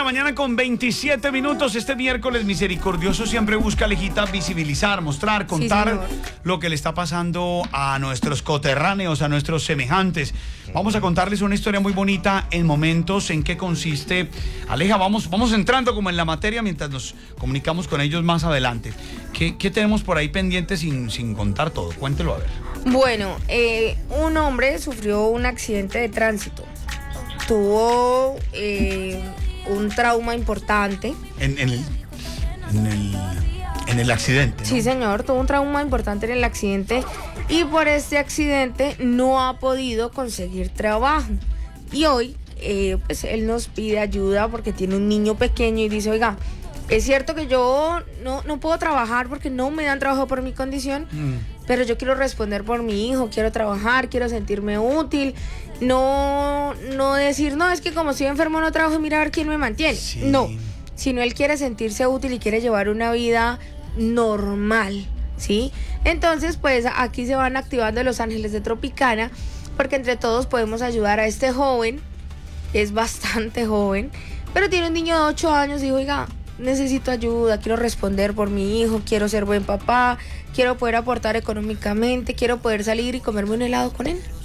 la mañana con 27 minutos. Este miércoles misericordioso siempre busca, Alejita, visibilizar, mostrar, contar lo que le está pasando a nuestros coterráneos, a nuestros semejantes. Vamos a contarles una historia muy bonita en momentos. ¿En qué consiste? Aleja, vamos entrando como en la materia mientras nos comunicamos con ellos más adelante. ¿Qué tenemos por ahí pendiente sin contar todo? Cuéntelo a ver. Bueno, un hombre sufrió un accidente de tránsito. Tuvo un trauma importante. En el accidente, ¿no? Sí, señor, tuvo un trauma importante en el accidente y por este accidente no ha podido conseguir trabajo. Y hoy, pues él nos pide ayuda porque tiene un niño pequeño y dice, oiga, es cierto que yo no puedo trabajar porque no me dan trabajo por mi condición, pero yo quiero responder por mi hijo, quiero trabajar, quiero sentirme útil. No decir, no, es que como estoy enfermo no trabajo y mira a ver quién me mantiene. Sí. No, sino él quiere sentirse útil y quiere llevar una vida normal, ¿sí? Entonces, pues aquí se van activando los ángeles de Tropicana, porque entre todos podemos ayudar a este joven. Es bastante joven, pero tiene un niño de 8 años y dijo, oiga, necesito ayuda, quiero responder por mi hijo, quiero ser buen papá, quiero poder aportar económicamente, quiero poder salir y comerme un helado con él.